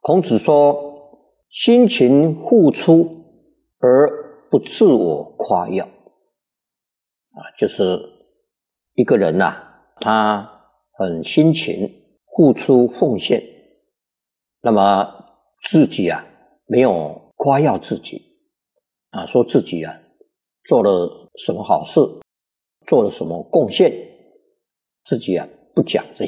孔子说：“辛勤付出而不自我夸耀。”就是一个人他很辛勤付出奉献，那么自己没有夸耀自己说自己做了什么好事，做了什么贡献，自己不讲这